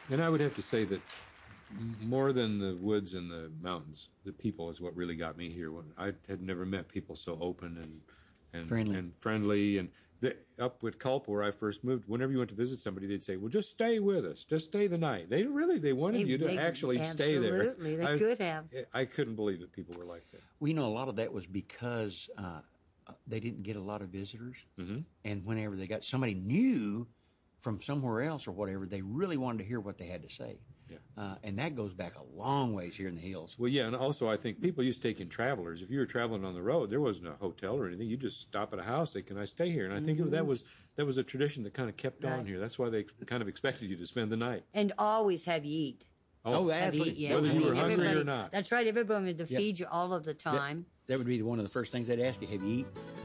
And I would have to say that more than the woods and the mountains, the people is what really got me here. I had never met people so open and friendly. And up with Culp, where I first moved, whenever you went to visit somebody, they'd say, "Well, just stay with us. Just stay the night." They wanted you to actually stay there. Absolutely, they could have. I couldn't believe that people were like that. We know a lot of that was because they didn't get a lot of visitors, and whenever they got somebody new from somewhere else or whatever, they really wanted to hear what they had to say. Yeah. And that goes back a long ways here in the hills. Well, yeah, and also I think people used to take in travelers. If you were traveling on the road, there wasn't a hotel or anything. You just stop at a house, say, "Can I stay here?" And I think that was a tradition that kind of kept on here. That's why they kind of expected you to spend the night. And always have you eat. Have you eat, yeah. Whether you were hungry or not. That's right. Everybody wanted to feed you all of the time. That would be one of the first things they'd ask you, have you eat?